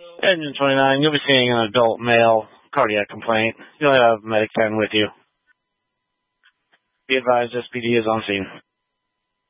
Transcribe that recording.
Engine 29, you'll be seeing an adult male cardiac complaint. You'll have Medic 10 with you. Be advised, SPD is on scene.